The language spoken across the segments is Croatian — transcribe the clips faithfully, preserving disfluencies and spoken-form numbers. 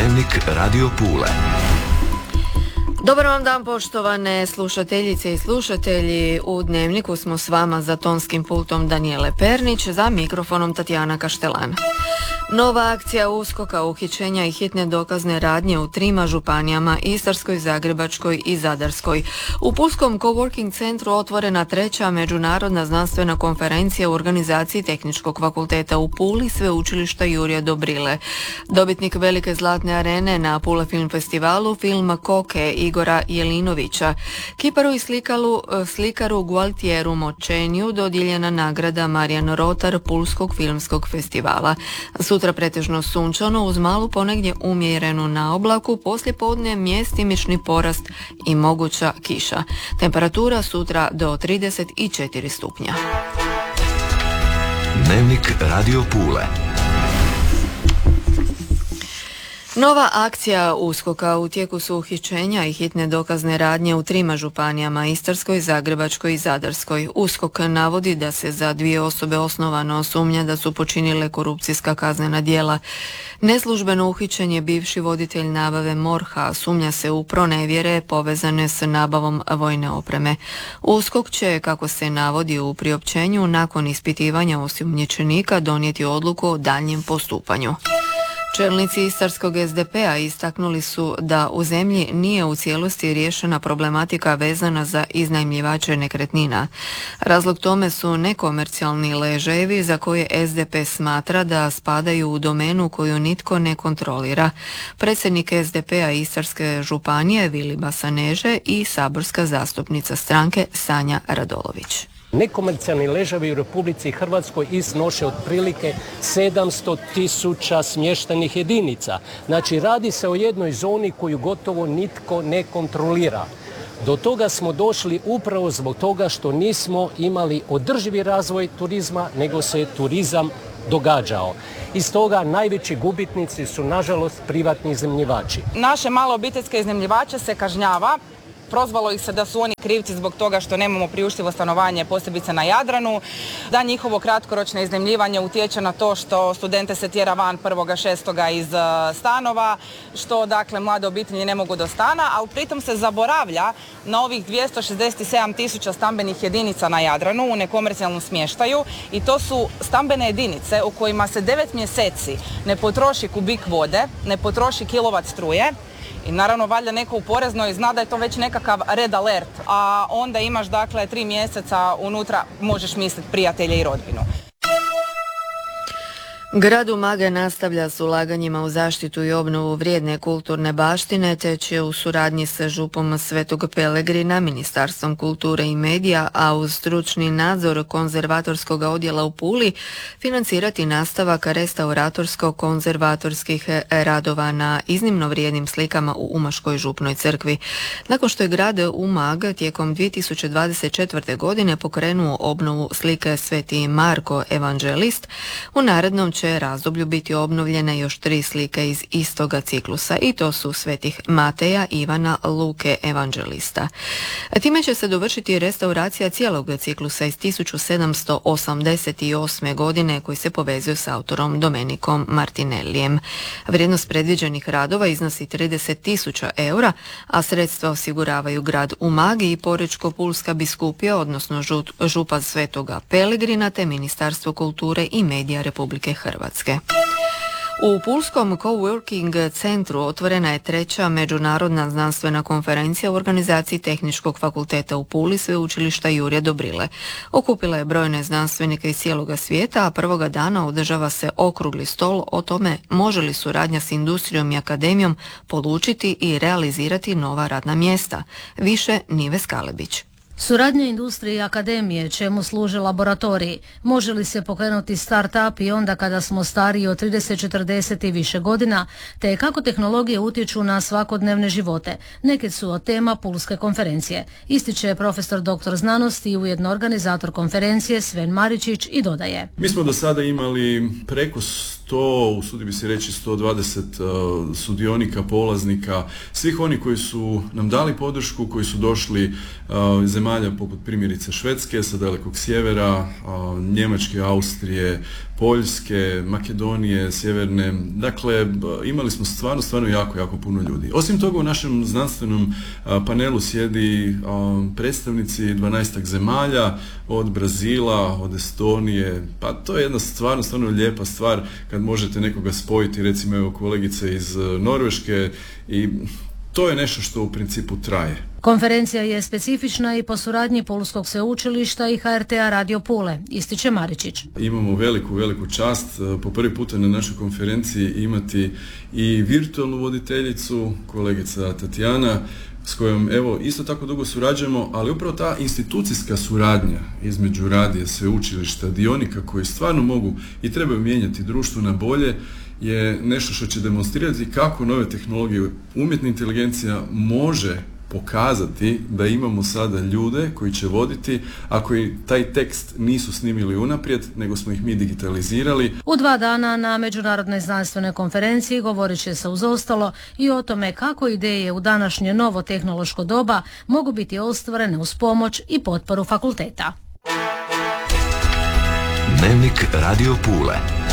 Dnevnik Radio Pule. Dobar vam dan, poštovane slušateljice i slušatelji. U Dnevniku smo s vama za tonskim pultom Danijele Pernić, za mikrofonom Tatjana Kaštelan. Nova akcija uskoka, uhićenja i hitne dokazne radnje u trima županijama, Istarskoj, Zagrebačkoj i Zadarskoj. U Pulskom coworking centru otvorena treća međunarodna znanstvena konferencija u organizaciji Tehničkog fakulteta u Puli, Sveučilišta Jurija Dobrile. Dobitnik velike zlatne arene na Pula Film Festivalu, film Koke Igora Jelinovića. Kiparu i slikalu, slikaru Gualtieru Močenju dodijeljena nagrada Marijan Rotar Pulskog filmskog festivala. Sutra pretežno sunčano uz malu ponegdje umjerenu naoblaku, poslije podne mjestimični porast i moguća kiša. Temperatura sutra do trideset četiri stupnja. Dnevnik Radio Pule. Nova akcija uskoka, u tijeku su uhićenja i hitne dokazne radnje u trima županijama, Istarskoj, Zagrebačkoj i Zadarskoj. Uskok navodi da se za dvije osobe osnovano sumnja da su počinile korupcijska kaznena djela. Neslužbeno uhićen je bivši voditelj nabave MORH-a, sumnja se u pronevjere povezane s nabavom vojne opreme. Uskok će, kako se navodi u priopćenju, nakon ispitivanja osumnjičenika donijeti odluku o daljnjem postupanju. Čelnici Istarskog es de pe a istaknuli su da u zemlji nije u cijelosti riješena problematika vezana za iznajmljivače nekretnina. Razlog tome su nekomercijalni ležajevi za koje es de pe smatra da spadaju u domenu koju nitko ne kontrolira. Predsjednik es de pe a Istarske županije Vili Basaneže i saborska zastupnica stranke Sanja Radolović. Nekomercijalni ležajevi u Republici Hrvatskoj iznose otprilike sedamsto tisuća smještajnih jedinica. Znači radi se o jednoj zoni koju gotovo nitko ne kontrolira. Do toga smo došli upravo zbog toga što nismo imali održivi razvoj turizma, nego se turizam događao. Iz toga najveći gubitnici su nažalost privatni iznajmljivači. Naše malo obiteljske iznajmljivače se kažnjava. Prozvalo ih se da su oni krivci zbog toga što nemamo priuštivo stanovanje, posebice na Jadranu, da njihovo kratkoročno iznajmljivanje utječe na to što studente se tjera van prvog šestoga iz stanova, što dakle mlade obitelji ne mogu do stana, ali pritom se zaboravlja na ovih dvjesto šezdeset sedam tisuća stambenih jedinica na Jadranu u nekomercijalnom smještaju, i to su stambene jedinice u kojima se devet mjeseci ne potroši kubik vode, ne potroši kilovat struje. I naravno valjda neko u poreznoj zna da je to već nekakav red alert, a onda imaš dakle tri mjeseca unutra, možeš misliti, prijatelje i rodbinu. Grad Umag nastavlja s ulaganjima u zaštitu i obnovu vrijedne kulturne baštine, te će u suradnji sa župom Svetog Pelegrina, Ministarstvom kulture i medija, a uz stručni nadzor konzervatorskog odjela u Puli, financirati nastavak restauratorsko-konzervatorskih radova na iznimno vrijednim slikama u Umaškoj župnoj crkvi. Nakon što je grad Umag tijekom dvije tisuće dvadeset četvrte. godine pokrenuo obnovu slike Sveti Marko Evanđelist, u narednom će razdoblju biti obnovljene još tri slike iz istoga ciklusa, i to su svetih Mateja, Ivana, Luke Evanđelista. Time će se dovršiti restauracija cijelog ciklusa iz tisuću sedamsto osamdeset osme. godine koji se povezuje s autorom Domenikom Martinellijem. Vrijednost predviđenih radova iznosi trideset tisuća eura, a sredstva osiguravaju grad Umag i Porečko-pulska biskupija, odnosno župa Svetoga Pelegrina, te Ministarstvo kulture i medija Republike Hrvatske. Hrvatske. U Pulskom coworking centru otvorena je treća međunarodna znanstvena konferencija u organizaciji Tehničkog fakulteta u Puli, Sveučilišta Jurija Dobrile. Okupila je brojne znanstvenike iz cijeloga svijeta, a prvoga dana održava se okrugli stol o tome može li suradnja s industrijom i akademijom polučiti i realizirati nova radna mjesta. Više Nive Skalebić. Suradnja industrije i akademije, čemu služe laboratoriji, može li se pokrenuti start-up i onda kada smo stariji od trideset, četrdeset i više godina, te kako tehnologije utječu na svakodnevne živote. Neke su od tema Pulske konferencije. Ističe profesor doktor znanosti i ujedno organizator konferencije Sven Maričić i dodaje. Mi smo do sada imali preko sto, usudio bi se reći sto dvadeset uh, sudionika, polaznika, svih oni koji su nam dali podršku, koji su došli uh, iz zemalja poput primjerice Švedske, sa dalekog sjevera, uh, Njemačke, Austrije, Poljske, Makedonije, Sjeverne. Dakle, imali smo stvarno, stvarno jako, jako puno ljudi. Osim toga, u našem znanstvenom panelu sjedi predstavnici dvanaestak zemalja, od Brazila, od Estonije, pa to je jedna stvarno, stvarno lijepa stvar kad možete nekoga spojiti, recimo evo kolegice iz Norveške, i to je nešto što u principu traje. Konferencija je specifična i po suradnji Pulskog sveučilišta i H R T-a Radio Pule, ističe Maričić. Imamo veliku, veliku čast po prvi puta na našoj konferenciji imati i virtualnu voditeljicu, kolegica Tatjana, s kojom evo isto tako dugo surađujemo, ali upravo ta institucijska suradnja između radija, sveučilišta, dionika koji stvarno mogu i trebaju mijenjati društvo na bolje je nešto što će demonstrirati kako nove tehnologije, umjetna inteligencija može pokazati da imamo sada ljude koji će voditi, a koji taj tekst nisu snimili unaprijed, nego smo ih mi digitalizirali. U dva dana na Međunarodnoj znanstvenoj konferenciji govorit će se uz ostalo i o tome kako ideje u današnje novo tehnološko doba mogu biti ostvarene uz pomoć i potporu fakulteta. Dnevnik Radio Pule.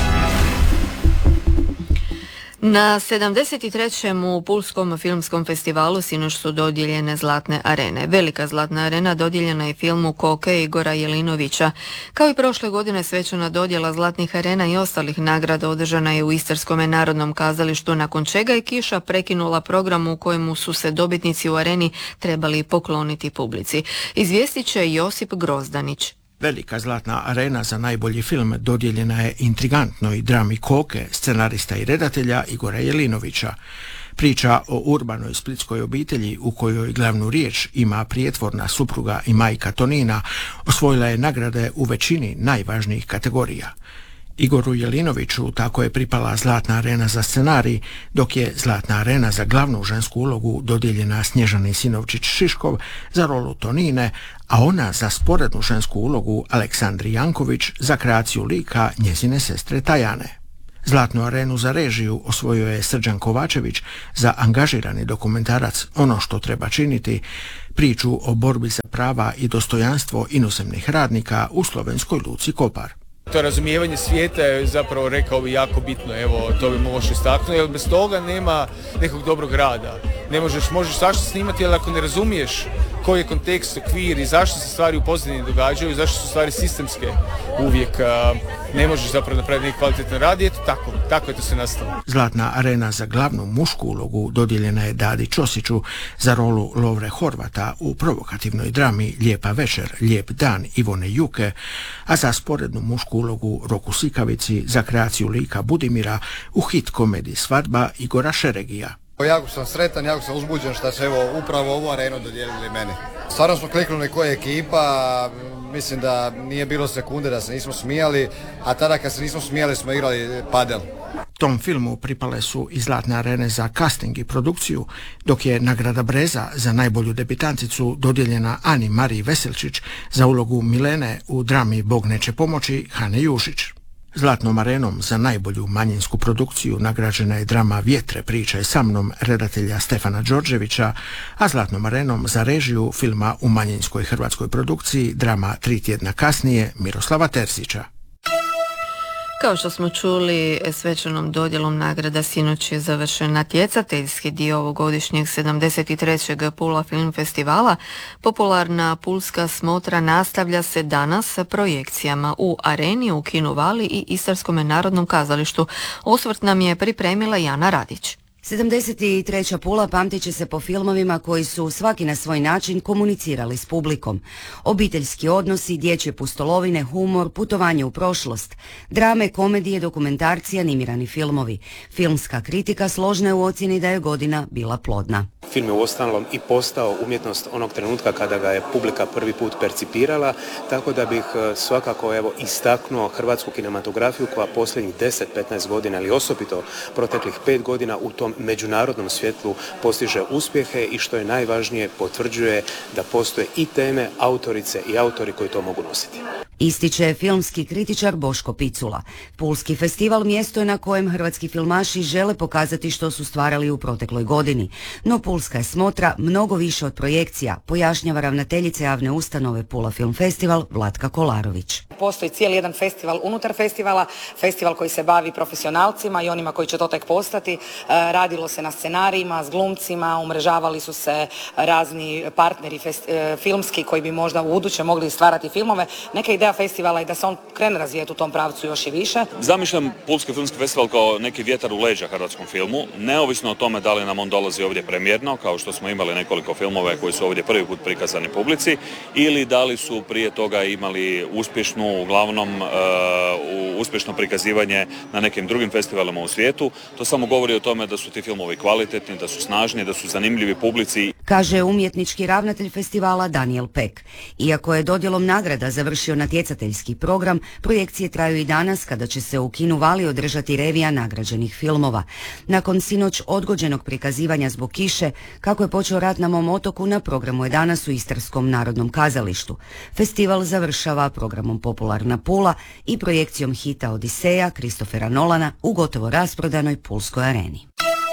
Na sedamdeset trećem u Pulskom filmskom festivalu sinoć su dodijeljene Zlatne arene. Velika Zlatna arena dodijeljena je filmu Koke Igora Jelinovića. Kao i prošle godine svečana dodjela Zlatnih arena i ostalih nagrada održana je u Istarskome narodnom kazalištu, nakon čega je kiša prekinula program u kojemu su se dobitnici u areni trebali pokloniti publici. Izvijestit će Josip Grozdanić. Velika Zlatna arena za najbolji film dodijeljena je intrigantnoj drami Koke, scenarista i redatelja Igora Jelinovića. Priča o urbanoj splitskoj obitelji u kojoj glavnu riječ ima prijetvorna supruga i majka Tonina osvojila je nagrade u većini najvažnijih kategorija. Igoru Jelinoviću tako je pripala Zlatna arena za scenarij, dok je Zlatna arena za glavnu žensku ulogu dodijeljena Snježani Sinovčić-Šiškov za rolu Tonine, a ona za sporednu žensku ulogu Aleksandri Janković za kreaciju lika njezine sestre Tajane. Zlatnu arenu za režiju osvojio je Srđan Kovačević za angažirani dokumentarac Ono što treba činiti, priču o borbi za prava i dostojanstvo inozemnih radnika u slovenskoj luci Kopar. To razumijevanje svijeta je zapravo, rekao bi, jako bitno, evo, to bi možeš istaknuti, jer bez toga nema nekog dobrog rada. Ne možeš, možeš svašta snimati, ali ako ne razumiješ koji je kontekst, okvir i zašto se stvari u pozadini događaju, zašto su stvari sistemske, uvijek a, ne možeš zapravo napraviti neki kvalitetan rad i eto tako, tako je to se nastalo. Zlatna arena za glavnu mušku ulogu dodijeljena je Dadi Ćosiću za rolu Lovre Horvata u provokativnoj drami Lijepa večer, lijep dan Ivone Juke, a za sporednu mušku ulogu Roku Sikavici za kreaciju lika Budimira u hit komediji Svadba Igora Šeregija. Jako sam sretan, jako sam uzbuđen što se evo upravo ovu arenu dodijelili meni. Stvarno smo kliknuli koja je ekipa, mislim da nije bilo sekunde da se nismo smijali, a tada kad se nismo smijali smo igrali padel. Tom filmu pripale su i Zlatne arene za casting i produkciju, dok je nagrada Breza za najbolju debitanticu dodijeljena Ani Mariji Veselčić za ulogu Milene u drami Bog neće pomoći Hane Jušić. Zlatnom arenom za najbolju manjinsku produkciju nagrađena je drama Vjetre pričaj sa mnom redatelja Stefana Đorđevića, a Zlatnom arenom za režiju filma u manjinskoj hrvatskoj produkciji drama Tri tjedna kasnije Miroslava Terzića. Kao što smo čuli, svečanom dodjelom nagrada sinoć je završen natjecateljski dio ovogodišnjeg sedamdeset trećeg Pula Film Festivala. Popularna pulska smotra nastavlja se danas sa projekcijama u Areni, u Kinu Vali i Istarskome narodnom kazalištu. Osvrt nam je pripremila Jana Radić. sedamdeset treća Pula pamtit će se po filmovima koji su svaki na svoj način komunicirali s publikom. Obiteljski odnosi, dječje pustolovine, humor, putovanje u prošlost, drame, komedije, dokumentarci, animirani filmovi. Filmska kritika složna je u ocjeni da je godina bila plodna. Film je uostalom i postao umjetnost onog trenutka kada ga je publika prvi put percipirala, tako da bih svakako evo istaknuo hrvatsku kinematografiju koja posljednjih deset do petnaest godina, ali osobito proteklih pet godina u tom međunarodnom svjetlu postiže uspjehe i što je najvažnije potvrđuje da postoje i teme, autorice i autori koji to mogu nositi. Ističe filmski kritičar Boško Picula. Pulski festival mjesto je na kojem hrvatski filmaši žele pokazati što su stvarali u protekloj godini. No Pulska je smotra mnogo više od projekcija, pojašnjava ravnateljica javne ustanove Pula Film Festival Vlatka Kolarović. Postoji cijeli jedan festival unutar festivala, festival koji se bavi profesionalcima i onima koji će to tek postati. Radilo se na scenarijima, s glumcima, umrežavali su se razni partneri fest- filmski koji bi možda u buduće mogli stvarati filmove. Neka ideja festivala je da se on krene razvijeti u tom pravcu još i više. Zamišljam Pulski filmski festival kao neki vjetar u leđa hrvatskom filmu, neovisno o tome da li nam on dolazi ovdje premijerno, kao što smo imali nekoliko filmove koji su ovdje prvi put prikazani publici, ili da li su prije toga imali uspješnu, uglavnom uh, uspješno prikazivanje na nekim drugim festivalima u svijetu. To samo govori o tome da su ti filmovi kvalitetni, da su snažni, da su zanimljivi publici. Kaže umjetnički ravnatelj festivala Daniel Pek. Iako je dodjelom nagrada završio natjecateljski program, projekcije traju i danas kada će se u kinu Vali održati revija nagrađenih filmova. Nakon sinoć odgođenog prikazivanja zbog kiše, kako je počeo rat na mom otoku, na programu je danas u Istarskom narodnom kazalištu. Festival završava programom Popularna Pula i projekcijom hita Odiseja Kristofera Nolana u gotovo rasprodanoj Pulskoj areni.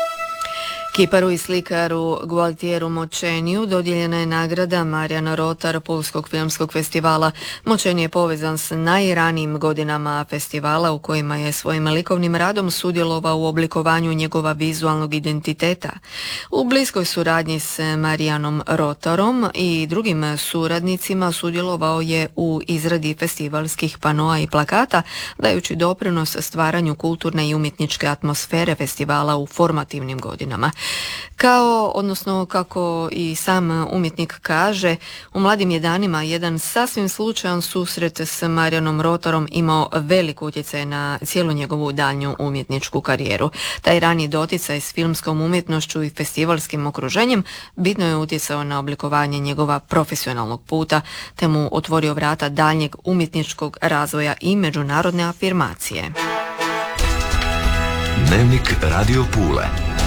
Kiparu i slikaru Gualtieru Močeniju dodijeljena je nagrada Marijan Rotar Pulskog filmskog festivala. Močeni je povezan s najranijim godinama festivala u kojima je svojim likovnim radom sudjelovao u oblikovanju njegova vizualnog identiteta. U bliskoj suradnji s Marijanom Rotarom i drugim suradnicima sudjelovao je u izradi festivalskih panoa i plakata, dajući doprinos stvaranju kulturne i umjetničke atmosfere festivala u formativnim godinama. Kao, odnosno kako i sam umjetnik kaže, u mladim je danima jedan sasvim slučajan susret s Marijanom Rotarom imao velik utjecaj na cijelu njegovu daljnju umjetničku karijeru. Taj rani doticaj s filmskom umjetnošću i festivalskim okruženjem bitno je utjecao na oblikovanje njegova profesionalnog puta, te mu otvorio vrata daljnjeg umjetničkog razvoja i međunarodne afirmacije. Dnevnik Radio Pule.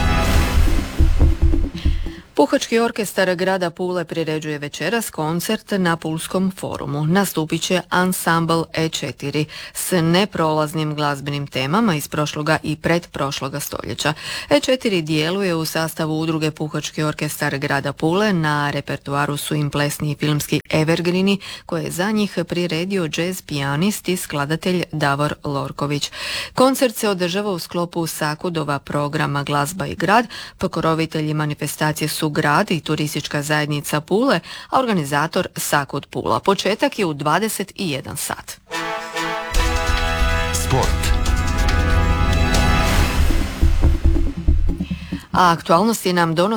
Puhački orkestar grada Pule priređuje večeras koncert na Pulskom forumu. Nastupit će ansambl E četiri s neprolaznim glazbenim temama iz prošloga i predprošloga stoljeća. E četiri djeluje u sastavu udruge Puhački orkestar grada Pule, na repertuaru su im plesni i filmski evergreeni koje je za njih priredio jazz pijanist i skladatelj Davor Lorković. Koncert se održava u sklopu Sakudova programa Glazba i grad, pokrovitelji manifestacije su grad i turistička zajednica Pule, a organizator Sakud Pula. Početak je u dvadeset jedan sat. Sport. A aktualnosti nam donosi